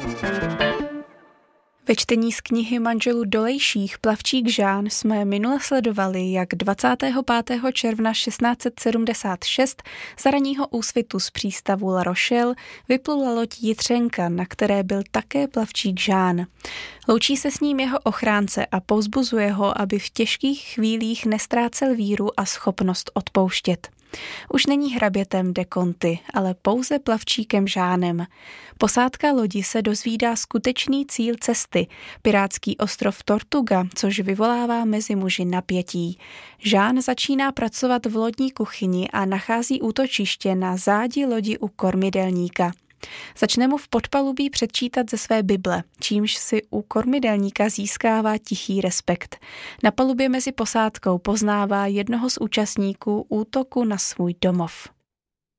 Ve čtení z knihy manželů Dolejších Plavčík Žán jsme minule sledovali, jak 25. června 1676 za ranního úsvitu z přístavu La Rochelle vyplula loď Jitřenka, na které byl také plavčík Žán. Loučí se s ním jeho ochránce a povzbuzuje ho, aby v těžkých chvílích nestrácel víru a schopnost odpouštět. Už není hrabětem de Conti, ale pouze plavčíkem Žánem. Posádka lodi se dozvídá skutečný cíl cesty, pirátský ostrov Tortuga, což vyvolává mezi muži napětí. Žán začíná pracovat v lodní kuchyni a nachází útočiště na zádi lodi u kormidelníka. Začne mu v podpalubí předčítat ze své Bible, čímž si u kormidelníka získává tichý respekt. Na palubě mezi posádkou poznává jednoho z účastníků útoku na svůj domov.